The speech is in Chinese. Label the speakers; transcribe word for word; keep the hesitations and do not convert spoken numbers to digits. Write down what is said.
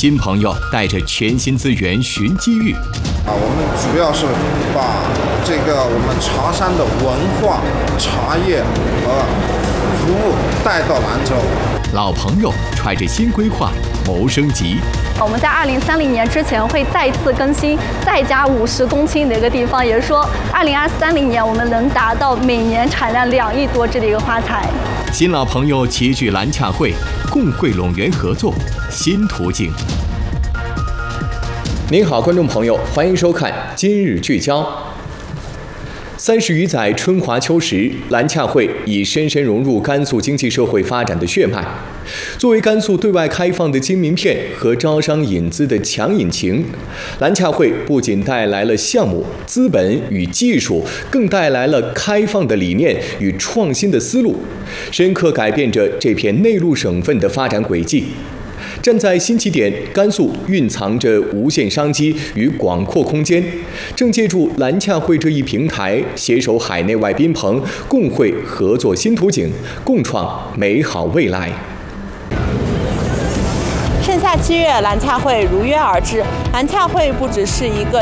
Speaker 1: 新朋友带着全新资源寻机遇。
Speaker 2: 啊，我们主要是把这个我们茶山的文化、茶叶和服务带到兰州。
Speaker 1: 老朋友揣着新规划谋升级。
Speaker 3: 我们在二零三零年之前会再次更新，再加五十公顷的一个地方，也就是说，二零二三零年我们能达到每年产量两亿多支的一个花材。
Speaker 1: 新老朋友齐聚兰洽会，共汇拢源合作新途径。您好，观众朋友，欢迎收看《今日聚焦》。三十余载春华秋实，兰洽会已深深融入甘肃经济社会发展的血脉。作为甘肃对外开放的金名片和招商引资的强引擎，兰洽会不仅带来了项目、资本与技术，更带来了开放的理念与创新的思路，深刻改变着这片内陆省份的发展轨迹。站在新起点，甘肃蕴藏着无限商机与广阔空间，正借助兰洽会这一平台，携手海内外宾朋，共绘合作新图景，共创美好未来。
Speaker 4: 盛夏七月，兰洽会如约而至。兰洽会不只是一个